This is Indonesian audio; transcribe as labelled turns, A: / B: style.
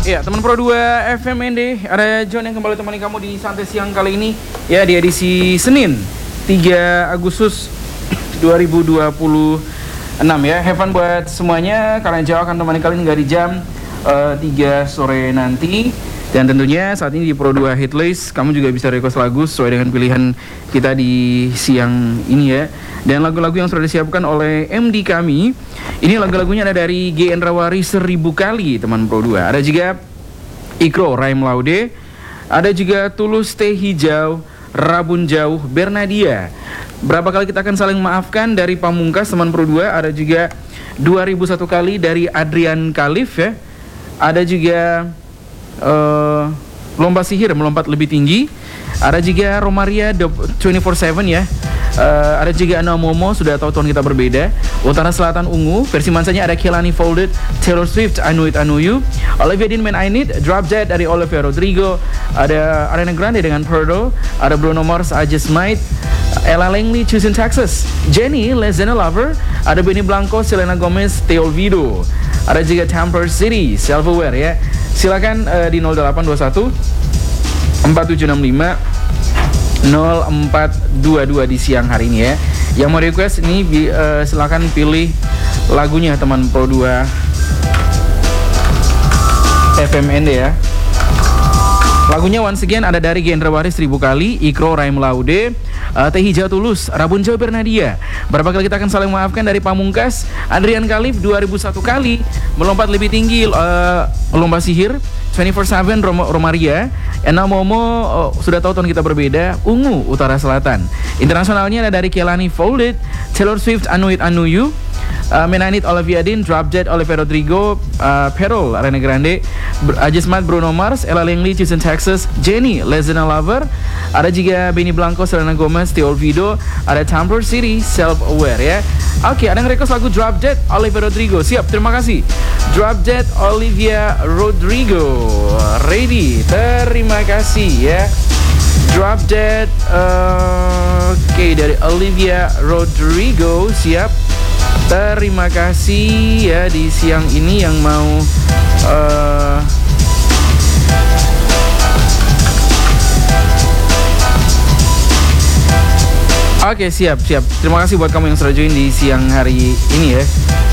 A: Ya, teman Pro 2 FMND, ada John yang kembali temani kamu di Santai Siang kali ini. Ya, di edisi Senin 3 Agustus 2026 ya. Have fun buat semuanya, karena Jawa akan temani kalian hingga di jam 3 sore nanti. Dan tentunya saat ini di Pro 2 Hitlist kamu juga bisa request lagu sesuai dengan pilihan kita di siang ini ya. Dan lagu-lagu yang sudah disiapkan oleh MD kami, ini lagu-lagunya ada dari G. Endrawari 1000 kali teman Pro 2. Ada juga Ikro Raim Laude, ada juga Tulus Teh Hijau, Rabun Jauh Bernadia. Berapa kali kita akan saling maafkan dari Pamungkas teman Pro 2. Ada juga 2001 kali dari Adrian Khalif ya. Ada juga Lomba Sihir Melompat Lebih Tinggi. Ada juga Romaria 24/7 ya. Ada juga Ana Momo, Sudah Tahu Tuhan Kita Berbeda. Utara Selatan Ungu, versi mansanya ada Kehlani Folded, Taylor Swift I Know It I Know You, Olivia Dean Man I Need, Drop Dead dari Olivia Rodrigo, ada Ariana Grande dengan Pearl, ada Bruno Mars I Just Might, Ella Langley Choosing Texas, Jenny Less Than a Lover, ada Benny Blanco, Selena Gomez, Te Olvido, ada juga Tamper City, Self Aware ya. Silakan di 0821 4765 0422 di siang hari ini ya. Yang mau request ini silakan pilih lagunya teman Pro 2 FMND ya. Lagunya once again ada dari G. Endrawari 1000 kali, Ikro Raim Laude, Teh Hijau Tulus, Rabun Jauh Bernadia. Berapa kali kita akan saling maafkan dari Pamungkas, Adrian Khalif 2001 kali, Melompat Lebih Tinggi, Lomba Sihir 24/7 Romaria, Ena Momo, Sudah Tahu Tuhan Kita Berbeda, Ungu Utara Selatan. Internasionalnya ada dari Kehlani Folded, Taylor Swift I Know It I Know You, Man I Need Olivia Dean, Drop Dead Olivia Rodrigo, Pearl Ariana Grande, I Just Might Bruno Mars, Ella Langley Choosing Texas, Jenny Less Than a Lover, ada juga Benny Blanco, Selena Gomez, Te Olvido, ada Tamper City, Self Aware ya. Oke, ada yang request lagu Drop Dead Olivia Rodrigo. Siap, terima kasih. Drop Dead Olivia Rodrigo ready, terima kasih ya. Drop Dead oke, dari Olivia Rodrigo. Siap, terima kasih ya di siang ini yang mau Oke, siap. Terima kasih buat kamu yang sudah join di siang hari ini ya.